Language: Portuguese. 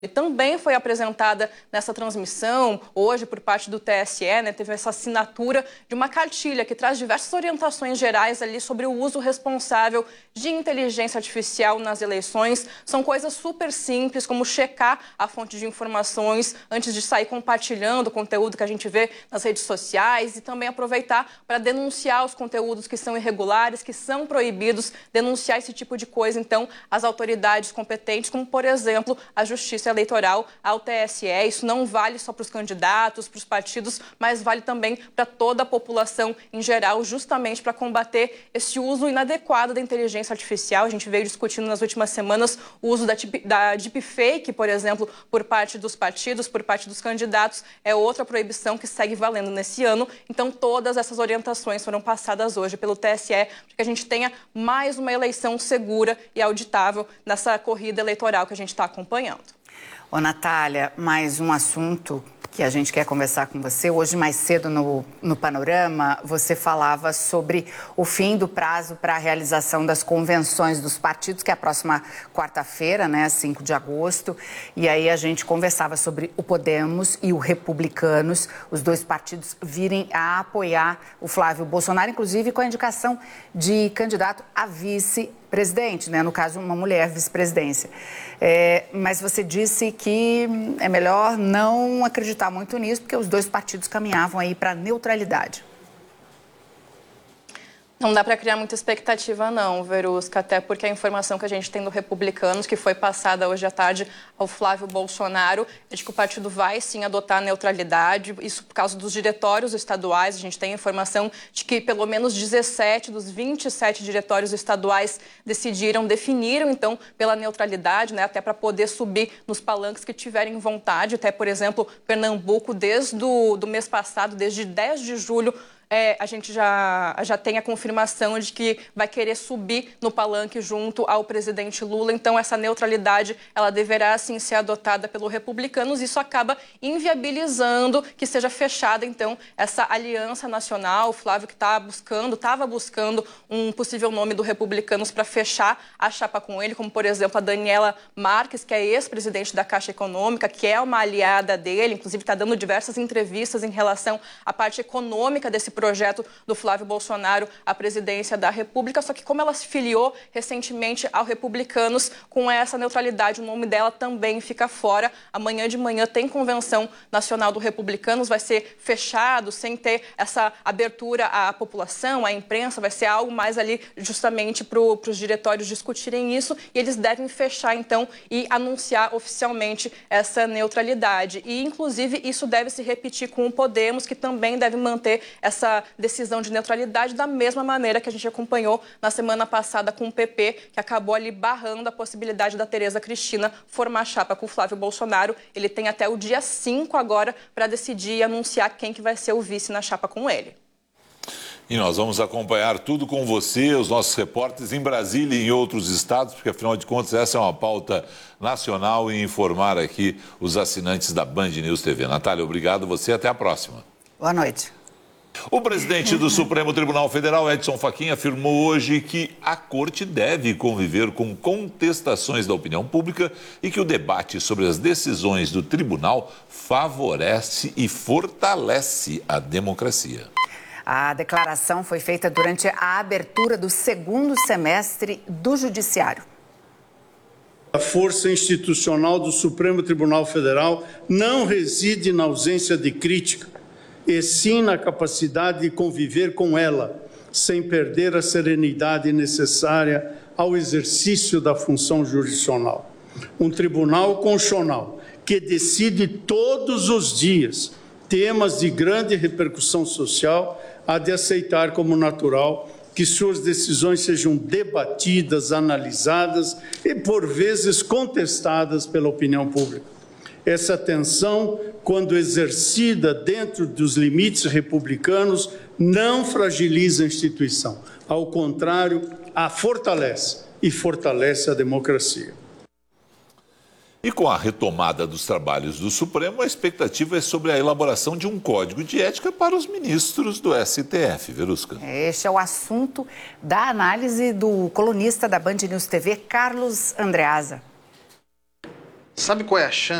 E também foi apresentada nessa transmissão, hoje, por parte do TSE, teve essa assinatura de uma cartilha que traz diversas orientações gerais ali sobre o uso responsável de inteligência artificial nas eleições. São coisas super simples, como checar a fonte de informações antes de sair compartilhando o conteúdo que a gente vê nas redes sociais e também aproveitar para denunciar os conteúdos que são irregulares, que são proibidos, denunciar esse tipo de coisa, então, às autoridades competentes, como, por exemplo, a Justiça Eleitoral, ao TSE. Isso não vale só para os candidatos, para os partidos, mas vale também para toda a população em geral, justamente para combater esse uso inadequado da inteligência artificial. A gente veio discutindo nas últimas semanas o uso da deepfake, por exemplo, por parte dos partidos, por parte dos candidatos. É outra proibição que segue valendo nesse ano. Então, todas essas orientações foram passadas hoje pelo TSE para que a gente tenha mais uma eleição segura e auditável nessa corrida eleitoral que a gente está acompanhando. Ô, Natália, mais um assunto que a gente quer conversar com você. Hoje, mais cedo no Panorama, você falava sobre o fim do prazo para a realização das convenções dos partidos, que é a próxima quarta-feira, 5 de agosto. E aí a gente conversava sobre o Podemos e o Republicanos, os dois partidos virem a apoiar o Flávio Bolsonaro, inclusive com a indicação de candidato a vice-presidente, no caso, uma mulher vice-presidência. Mas você disse que é melhor não acreditar muito nisso, porque os dois partidos caminhavam aí para a neutralidade. Não dá para criar muita expectativa não, Verusca, até porque a informação que a gente tem do Republicanos, que foi passada hoje à tarde ao Flávio Bolsonaro, é de que o partido vai sim adotar a neutralidade, isso por causa dos diretórios estaduais. A gente tem informação de que pelo menos 17 dos 27 diretórios estaduais definiram então pela neutralidade, até para poder subir nos palanques que tiverem vontade. Até, por exemplo, Pernambuco, desde o mês passado, desde 10 de julho, a gente já tem a confirmação de que vai querer subir no palanque junto ao presidente Lula. Então, essa neutralidade, ela deverá, sim, ser adotada pelos republicanos. Isso acaba inviabilizando que seja fechada, então, essa aliança nacional. O Flávio que estava buscando um possível nome do Republicanos para fechar a chapa com ele, como, por exemplo, a Daniela Marques, que é ex-presidente da Caixa Econômica, que é uma aliada dele, inclusive está dando diversas entrevistas em relação à parte econômica desse projeto do Flávio Bolsonaro à presidência da República, só que como ela se filiou recentemente ao Republicanos, com essa neutralidade, o nome dela também fica fora. Amanhã de manhã tem convenção nacional do Republicanos, vai ser fechado, sem ter essa abertura à população, à imprensa, vai ser algo mais ali justamente para os diretórios discutirem isso, e eles devem fechar então e anunciar oficialmente essa neutralidade. E inclusive isso deve se repetir com o Podemos, que também deve manter essa decisão de neutralidade da mesma maneira que a gente acompanhou na semana passada com o PP, que acabou ali barrando a possibilidade da Tereza Cristina formar chapa com o Flávio Bolsonaro. Ele tem até o dia 5 agora para decidir e anunciar quem que vai ser o vice na chapa com ele. E nós vamos acompanhar tudo com você, os nossos repórteres em Brasília e em outros estados, porque afinal de contas essa é uma pauta nacional, e informar aqui os assinantes da Band News TV. Natália, obrigado, você, até a próxima. Boa noite. O presidente do Supremo Tribunal Federal, Edson Fachin, afirmou hoje que a corte deve conviver com contestações da opinião pública e que o debate sobre as decisões do tribunal favorece e fortalece a democracia. A declaração foi feita durante a abertura do segundo semestre do Judiciário. A força institucional do Supremo Tribunal Federal não reside na ausência de crítica, e sim na capacidade de conviver com ela, sem perder a serenidade necessária ao exercício da função jurisdicional. Um tribunal constitucional que decide todos os dias temas de grande repercussão social há de aceitar como natural que suas decisões sejam debatidas, analisadas e, por vezes, contestadas pela opinião pública. Essa tensão, quando exercida dentro dos limites republicanos, não fragiliza a instituição. Ao contrário, a fortalece e fortalece a democracia. E com a retomada dos trabalhos do Supremo, a expectativa é sobre a elaboração de um código de ética para os ministros do STF, Verusca. Este é o assunto da análise do colunista da Band News TV, Carlos Andreasa. Sabe qual é a chance